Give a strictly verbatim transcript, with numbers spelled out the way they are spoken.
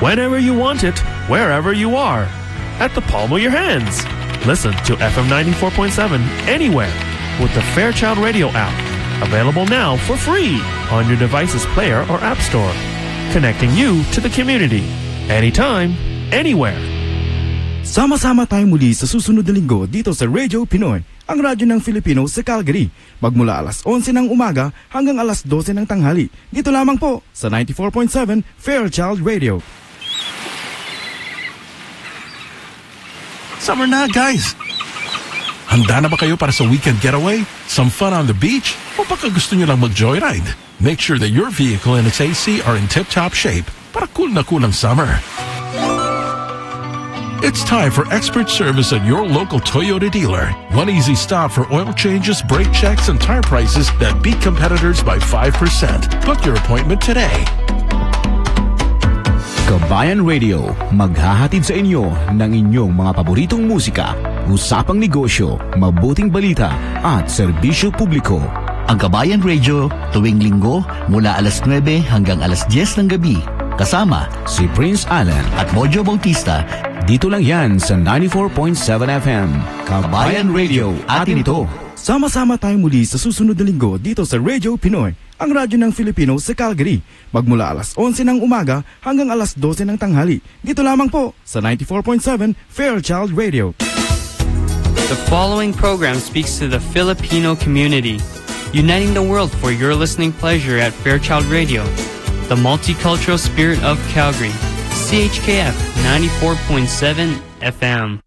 whenever you want it, wherever you are, at the palm of your hands. Listen to F M ninety-four point seven anywhere with the Fairchild Radio app. Available now for free on your device's player or app store. Connecting you to the community. Anytime, anywhere. Sama-sama tayo muli sa susunod na linggo dito sa Radio Pinoy, ang radyo ng Filipino sa Calgary. Magmula alas onse ng umaga hanggang alas dose ng tanghali. Dito lamang po sa ninety-four point seven Fairchild Radio. Summer na, guys! Handa na ba kayo para sa weekend getaway? Some fun on the beach? O baka gusto nyo lang mag-joyride? Make sure that your vehicle and its A C are in tip-top shape para cool na cool ang summer. It's time for expert service at your local Toyota dealer. One easy stop for oil changes, brake checks, and tire prices that beat competitors by five percent. Book your appointment today. Kabayan Radio, maghahatid sa inyo ng inyong mga paboritong musika, usapang negosyo, mabuting balita at serbisyo publiko. Ang Kabayan Radio, tuwing linggo mula alas nuwebe hanggang alas diyes ng gabi. Kasama si Prince Allen at Mojo Bautista. Dito lang yan sa ninety-four point seven F M. Kabayan Radio, atin ito. Sama-sama tayo muli sa susunod na linggo dito sa Radio Pinoy, ang radyo ng Filipino sa Calgary. Magmula alas onse ng umaga hanggang alas dose ng tanghali. Dito lamang po sa ninety-four point seven Fairchild Radio. The following program speaks to the Filipino community, uniting the world for your listening pleasure at Fairchild Radio, the multicultural spirit of Calgary, C H K F ninety-four point seven F M.